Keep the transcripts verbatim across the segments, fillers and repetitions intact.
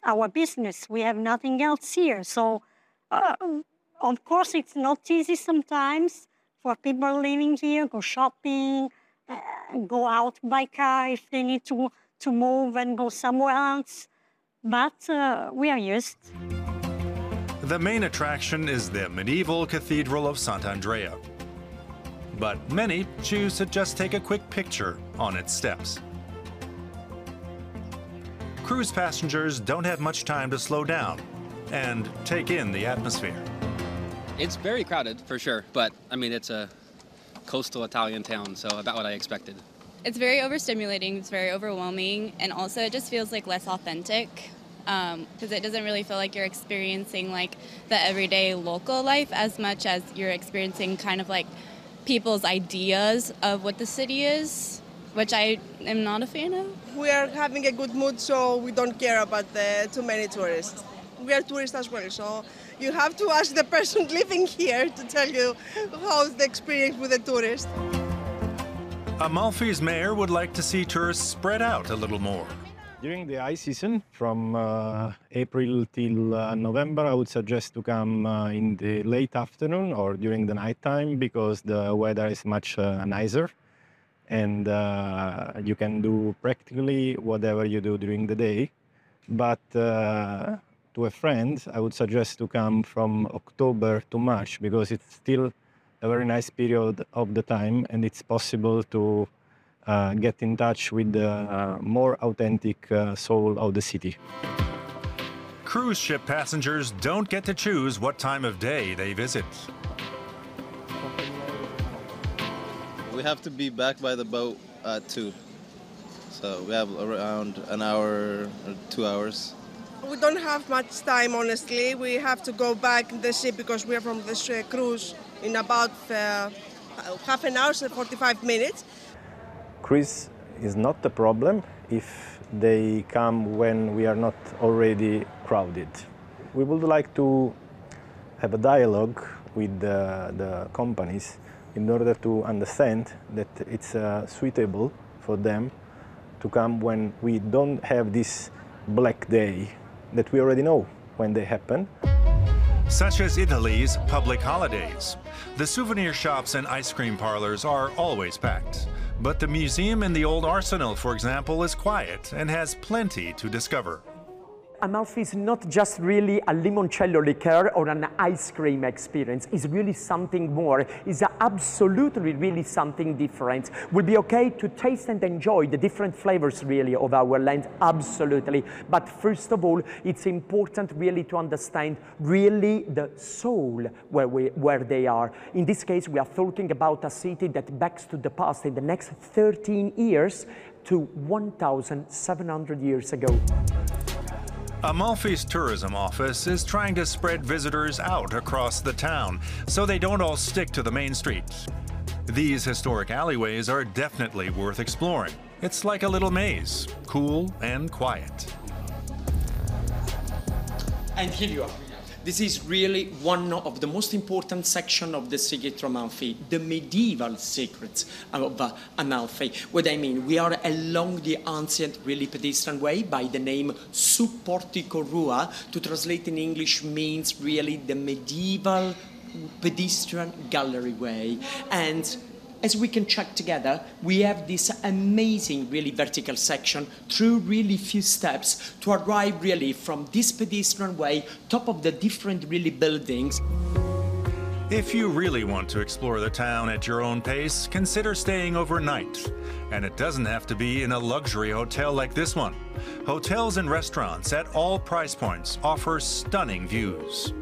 our business. We have nothing else here. So, uh, of course, it's not easy sometimes for people living here, go shopping, uh, go out by car if they need to, to move and go somewhere else. But uh, we are used. The main attraction is the medieval Cathedral of Sant'Andrea. But many choose to just take a quick picture on its steps. Cruise passengers don't have much time to slow down and take in the atmosphere. It's very crowded, for sure, but I mean, it's a coastal Italian town, so about what I expected. It's very overstimulating, it's very overwhelming, and also it just feels like less authentic, because um, it doesn't really feel like you're experiencing like the everyday local life as much as you're experiencing kind of like people's ideas of what the city is, which I am not a fan of. We are having a good mood, so we don't care about the too many tourists. We are tourists as well, so you have to ask the person living here to tell you how's the experience with the tourists. Amalfi's mayor would like to see tourists spread out a little more. During the high season, from uh, April till uh, November, I would suggest to come uh, in the late afternoon or during the night time, because the weather is much uh, nicer and uh, you can do practically whatever you do during the day. But uh, to a friend, I would suggest to come from October to March, because it's still a very nice period of the time and it's possible to Uh, get in touch with the uh, more authentic uh, soul of the city. Cruise ship passengers don't get to choose what time of day they visit. We have to be back by the boat at two, so we have around an hour or two hours. We don't have much time, honestly. We have to go back in the ship because we are from the uh, cruise in about uh, half an hour, so forty-five minutes. Cruise is not a problem if they come when we are not already crowded. We would like to have a dialogue with the, the companies in order to understand that it's uh, suitable for them to come when we don't have this black day that we already know when they happen. Such as Italy's public holidays. The souvenir shops and ice cream parlors are always packed. But the museum in the old arsenal, for example, is quiet and has plenty to discover. Amalfi is not just really a limoncello liqueur or an ice cream experience. It's really something more. It's absolutely really something different. Will be okay to taste and enjoy the different flavors really of our land, absolutely. But first of all, it's important really to understand really the soul where, we, where they are. In this case, we are talking about a city that backs to the past in the next thirteen years to one thousand seven hundred years ago. Amalfi's tourism office is trying to spread visitors out across the town so they don't all stick to the main street. These historic alleyways are definitely worth exploring. It's like a little maze, cool and quiet. And here you are. This is really one of the most important sections of the Sighet Amalfi, the medieval secrets of uh, Amalfi. What I mean, we are along the ancient, really pedestrian way by the name Supportico Rua. To translate in English means really the medieval pedestrian gallery way. And as we can check together, we have this amazing, really vertical section through really few steps to arrive really from this pedestrian way, top of the different really buildings. If you really want to explore the town at your own pace, consider staying overnight. And it doesn't have to be in a luxury hotel like this one. Hotels and restaurants at all price points offer stunning views.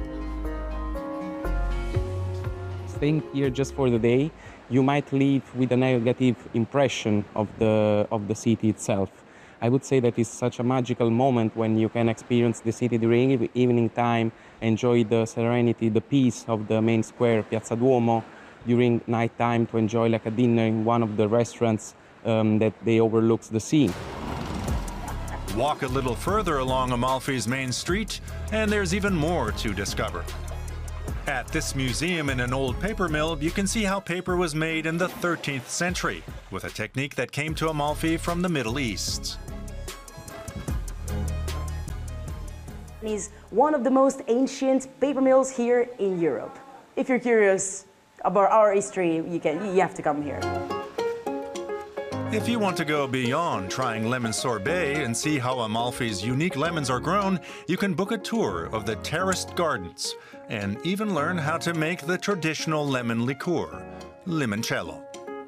Staying here just for the day, you might leave with a negative impression of the, of the city itself. I would say that it's such a magical moment when you can experience the city during evening time, enjoy the serenity, the peace of the main square, Piazza Duomo, during night time to enjoy like a dinner in one of the restaurants um, that they overlooks the sea. Walk a little further along Amalfi's main street, and there's even more to discover. At this museum in an old paper mill, you can see how paper was made in the thirteenth century, with a technique that came to Amalfi from the Middle East. It's one of the most ancient paper mills here in Europe. If you're curious about our history, you, can, you have to come here. If you want to go beyond trying lemon sorbet and see how Amalfi's unique lemons are grown, you can book a tour of the terraced gardens and even learn how to make the traditional lemon liqueur, limoncello.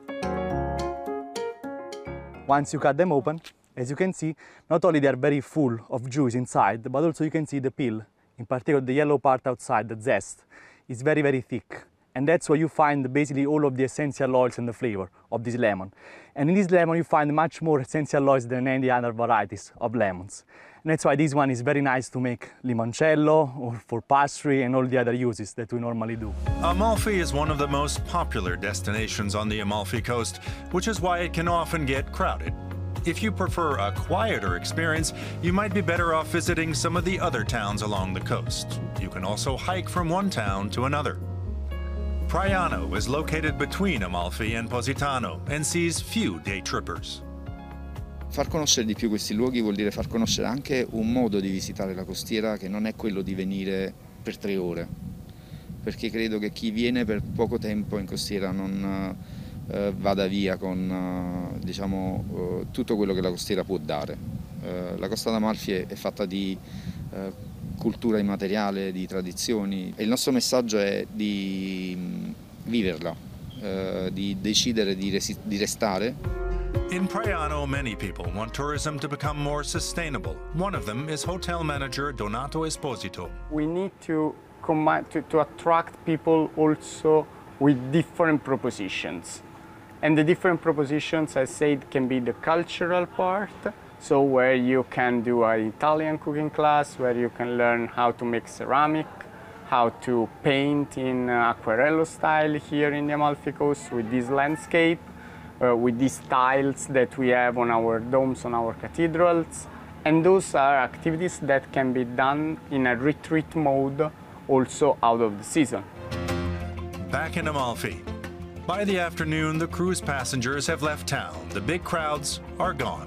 Once you cut them open, as you can see, not only they are very full of juice inside, but also you can see the peel, in particular the yellow part outside, the zest, is very, very thick. And that's where you find basically all of the essential oils and the flavor of this lemon. And in this lemon you find much more essential oils than any other varieties of lemons. And that's why this one is very nice to make limoncello or for pastry and all the other uses that we normally do. Amalfi is one of the most popular destinations on the Amalfi Coast, which is why it can often get crowded. If you prefer a quieter experience, you might be better off visiting some of the other towns along the coast. You can also hike from one town to another. Praiano is located between Amalfi and Positano and sees few day trippers. Far conoscere di più questi luoghi vuol dire far conoscere anche un modo di visitare la costiera che non è quello di venire per tre ore, perché credo che chi viene per poco tempo in costiera non eh, vada via con eh, diciamo, eh, tutto quello che la costiera può dare. Eh, la Costa d'Amalfi è, è fatta di eh, cultura immateriale, di tradizioni e il nostro messaggio è di viverla, eh, di decidere di, di restare. In Praiano, many people want tourism to become more sustainable. One of them is hotel manager Donato Esposito. We need to, to, to attract people also with different propositions. And the different propositions, I said, can be the cultural part, so where you can do an Italian cooking class, where you can learn how to make ceramic, how to paint in uh, Aquarello style here in the Amalfi Coast with this landscape, uh, with these tiles that we have on our domes, on our cathedrals. And those are activities that can be done in a retreat mode also out of the season. Back in Amalfi. By the afternoon, the cruise passengers have left town. The big crowds are gone.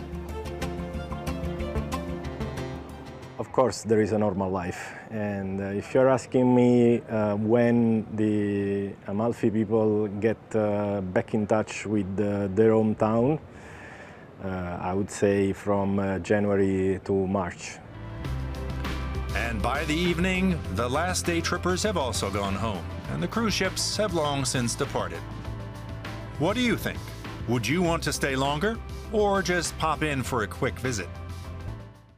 Of course, there is a normal life. And uh, if you're asking me uh, when the Amalfi people get uh, back in touch with uh, their hometown, uh, I would say from uh, January to March. And by the evening, the last day trippers have also gone home, and the cruise ships have long since departed. What do you think? Would you want to stay longer, or just pop in for a quick visit?